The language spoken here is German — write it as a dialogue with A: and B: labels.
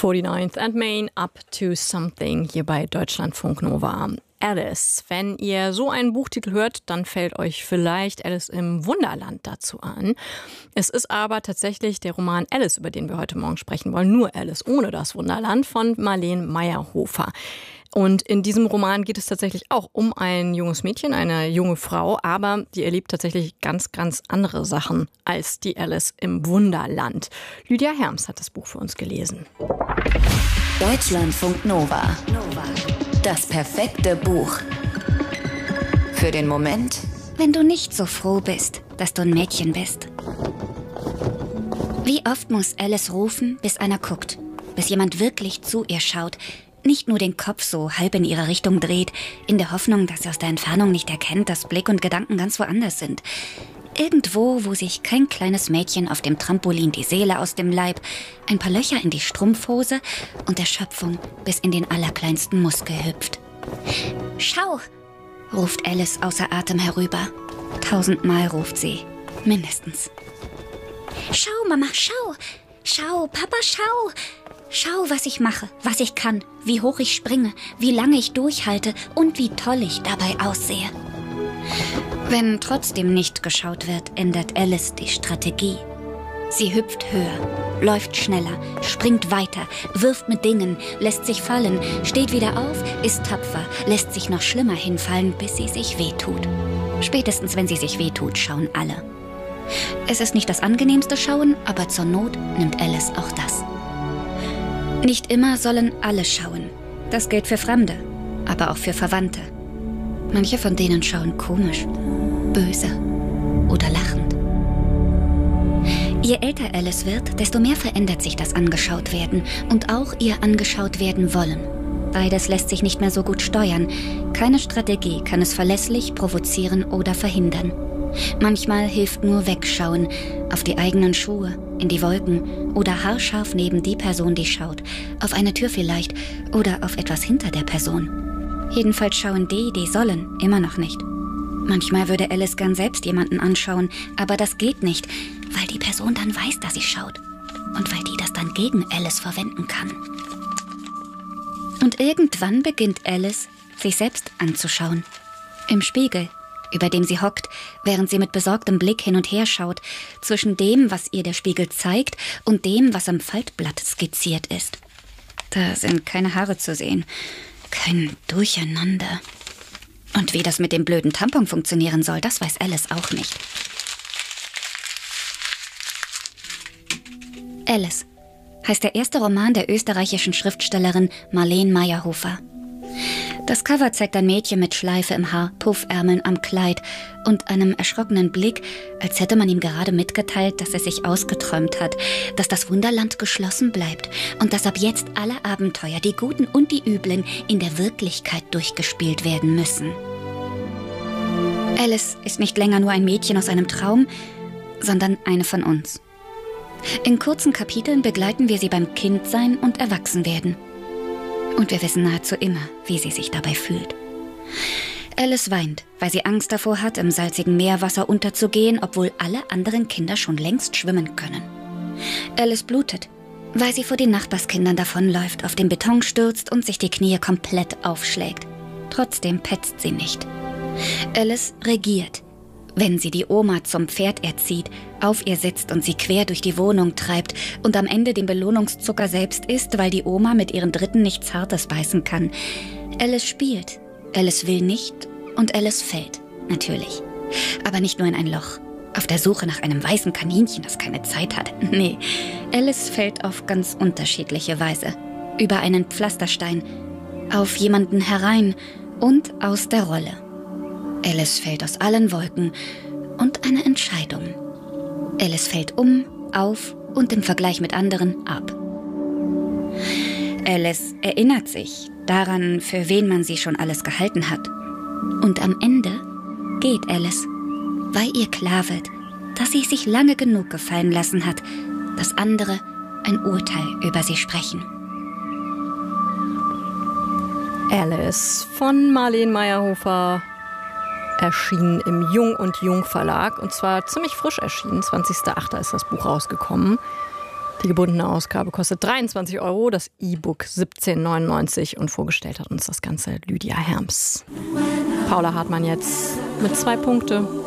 A: 49th and Main, Up to Something hier bei Deutschlandfunk Nova. Alice. Wenn ihr so einen Buchtitel hört, dann fällt euch vielleicht Alice im Wunderland dazu an. Es ist aber tatsächlich der Roman Alice, über den wir heute Morgen sprechen wollen. Nur Alice ohne das Wunderland von Marleen Meyerhofer. Und in diesem Roman geht es tatsächlich auch um ein junges Mädchen, eine junge Frau, aber die erlebt tatsächlich ganz, ganz andere Sachen als die Alice im Wunderland. Lydia Herms hat das Buch für uns gelesen.
B: Deutschlandfunk Nova. Das perfekte Buch. Für den Moment,
C: wenn du nicht so froh bist, dass du ein Mädchen bist. Wie oft muss Alice rufen, bis einer guckt, bis jemand wirklich zu ihr schaut, nicht nur den Kopf so halb in ihre Richtung dreht, in der Hoffnung, dass sie aus der Entfernung nicht erkennt, dass Blick und Gedanken ganz woanders sind. Irgendwo, wo sich kein kleines Mädchen auf dem Trampolin die Seele aus dem Leib, ein paar Löcher in die Strumpfhose und Erschöpfung bis in den allerkleinsten Muskel hüpft. »Schau«, ruft Alice außer Atem herüber. 1000-mal ruft sie, mindestens. »Schau, Mama, schau! Schau, Papa, schau! Schau, was ich mache, was ich kann, wie hoch ich springe, wie lange ich durchhalte und wie toll ich dabei aussehe.« Wenn trotzdem nicht geschaut wird, ändert Alice die Strategie. Sie hüpft höher, läuft schneller, springt weiter, wirft mit Dingen, lässt sich fallen, steht wieder auf, ist tapfer, lässt sich noch schlimmer hinfallen, bis sie sich wehtut. Spätestens, wenn sie sich wehtut, schauen alle. Es ist nicht das angenehmste Schauen, aber zur Not nimmt Alice auch das. Nicht immer sollen alle schauen. Das gilt für Fremde, aber auch für Verwandte. Manche von denen schauen komisch, böse oder lachend. Je älter Alice wird, desto mehr verändert sich das Angeschaut-Werden und auch ihr Angeschaut-Werden wollen. Beides lässt sich nicht mehr so gut steuern. Keine Strategie kann es verlässlich provozieren oder verhindern. Manchmal hilft nur Wegschauen, auf die eigenen Schuhe, in die Wolken oder haarscharf neben die Person, die schaut, auf eine Tür vielleicht oder auf etwas hinter der Person. Jedenfalls schauen die sollen, immer noch nicht. Manchmal würde Alice gern selbst jemanden anschauen, aber das geht nicht, weil die Person dann weiß, dass sie schaut und weil die das dann gegen Alice verwenden kann. Und irgendwann beginnt Alice, sich selbst anzuschauen. Im Spiegel, über dem sie hockt, während sie mit besorgtem Blick hin und her schaut, zwischen dem, was ihr der Spiegel zeigt, und dem, was am Faltblatt skizziert ist. Da sind keine Haare zu sehen, kein Durcheinander. Und wie das mit dem blöden Tampon funktionieren soll, das weiß Alice auch nicht. Alice heißt der erste Roman der österreichischen Schriftstellerin Marleen Meyerhofer. Das Cover zeigt ein Mädchen mit Schleife im Haar, Puffärmeln am Kleid und einem erschrockenen Blick, als hätte man ihm gerade mitgeteilt, dass es sich ausgeträumt hat, dass das Wunderland geschlossen bleibt und dass ab jetzt alle Abenteuer, die Guten und die Üblen, in der Wirklichkeit durchgespielt werden müssen. Alice ist nicht länger nur ein Mädchen aus einem Traum, sondern eine von uns. In kurzen Kapiteln begleiten wir sie beim Kindsein und Erwachsenwerden. Und wir wissen nahezu immer, wie sie sich dabei fühlt. Alice weint, weil sie Angst davor hat, im salzigen Meerwasser unterzugehen, obwohl alle anderen Kinder schon längst schwimmen können. Alice blutet, weil sie vor den Nachbarskindern davonläuft, auf den Beton stürzt und sich die Knie komplett aufschlägt. Trotzdem petzt sie nicht. Alice regiert, wenn sie die Oma zum Pferd erzieht, auf ihr sitzt und sie quer durch die Wohnung treibt und am Ende den Belohnungszucker selbst isst, weil die Oma mit ihren Dritten nichts Hartes beißen kann. Alice spielt, Alice will nicht und Alice fällt, natürlich. Aber nicht nur in ein Loch, auf der Suche nach einem weißen Kaninchen, das keine Zeit hat. Nee, Alice fällt auf ganz unterschiedliche Weise. Über einen Pflasterstein, auf jemanden herein und aus der Rolle. Alice fällt aus allen Wolken und eine Entscheidung. Alice fällt um, auf und im Vergleich mit anderen ab. Alice erinnert sich daran, für wen man sie schon alles gehalten hat. Und am Ende geht Alice, weil ihr klar wird, dass sie es sich lange genug gefallen lassen hat, dass andere ein Urteil über sie sprechen.
A: Alice von Marleen Meyerhofer, erschienen im Jung und Jung Verlag, und zwar ziemlich frisch erschienen. 20.08. ist das Buch rausgekommen. Die gebundene Ausgabe kostet 23 €, das E-Book 17,99 € und vorgestellt hat uns das Ganze Lydia Herms. Paula Hartmann jetzt mit 2 Punkte.